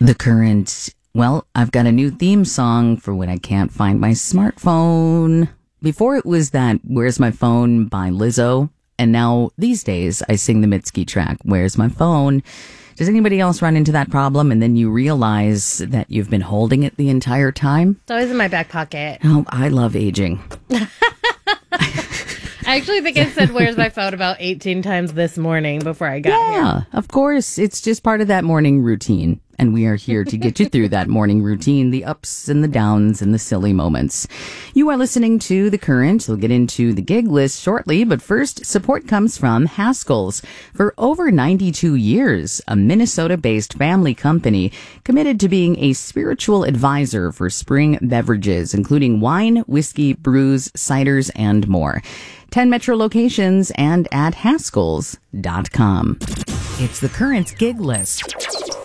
The Current. Well, I've got a new theme song for when I can't find my smartphone. Before it was that Where's My Phone by Lizzo. And now these days I sing the Mitski track, Where's My Phone? Does anybody else run into that problem and then you realize that you've been holding it the entire time? It's always in my back pocket. Oh, I love aging. I actually think I said, where's my phone about 18 times this morning before I got here. Yeah, of course. It's just part of that morning routine. And we are here to get you through that morning routine, the ups and the downs and the silly moments. You are listening to The Current. We'll get into the gig list shortly, but first, support comes from Haskell's. For over 92 years, a Minnesota-based family company committed to being a spiritual advisor for spring beverages, including wine, whiskey, brews, ciders, and more. 10 metro locations and at Haskells.com. It's The Current's gig list.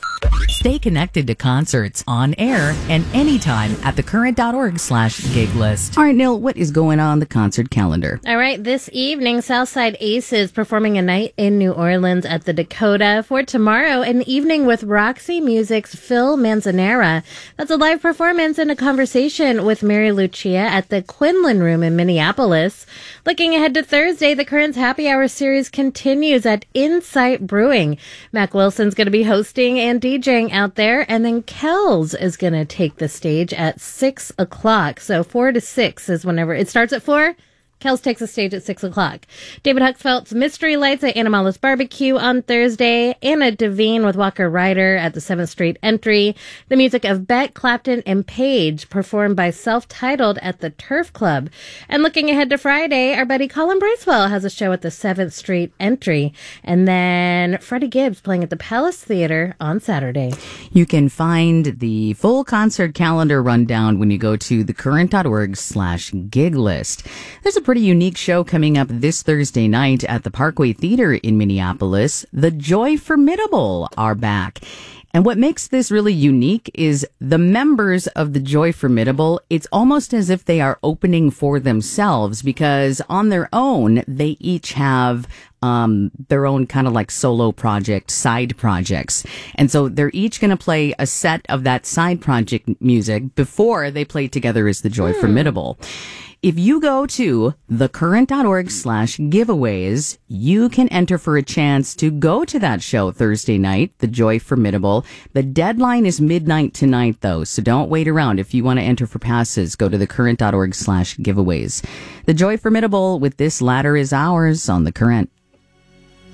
Stay connected to concerts on air and anytime at thecurrent.org/gig list. All right, Neil, what is going on the concert calendar? All right, this evening, Southside Aces performing a night in New Orleans at the Dakota. For tomorrow, an evening with Roxy Music's Phil Manzanera. That's a live performance and a conversation with Mary Lucia at the Quinlan Room in Minneapolis. Looking ahead to Thursday, the Current's Happy Hour series continues at Insight Brewing. Mac Wilson's going to be hosting and DJing out there, and then Kells is going to take the stage at 6 o'clock. So 4 to 6 is whenever it starts at 4. Kells takes the stage at 6 o'clock. David Huxfeld's Mystery Lights at Animala's Barbecue on Thursday. Anna Devine with Walker Ryder at the 7th Street Entry. The music of Beck, Clapton, and Page performed by Self-Titled at the Turf Club. And looking ahead to Friday, our buddy Colin Bracewell has a show at the 7th Street Entry. And then Freddie Gibbs playing at the Palace Theater on Saturday. You can find the full concert calendar rundown when you go to thecurrent.org/gig list. There's a pretty unique show coming up this Thursday night at the Parkway Theater in Minneapolis. The Joy Formidable are back. And what makes this really unique is the members of the Joy Formidable, it's almost as if they are opening for themselves because on their own, they each have their own kind of like solo project, side projects. And so they're each going to play a set of that side project music before they play together as the Joy Formidable. If you go to thecurrent.org/giveaways, you can enter for a chance to go to that show Thursday night, The Joy Formidable. The deadline is midnight tonight, though, so don't wait around. If you want to enter for passes, go to thecurrent.org/giveaways. The Joy Formidable with This Ladder Is Ours on The Current.